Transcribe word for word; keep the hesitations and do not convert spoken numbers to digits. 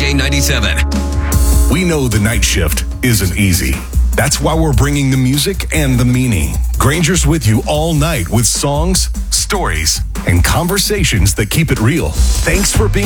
J ninety-seven. We know the night shift isn't easy. That's why we're bringing the music and the meaning. Granger's with you all night with songs, stories, and conversations that keep it real. Thanks for being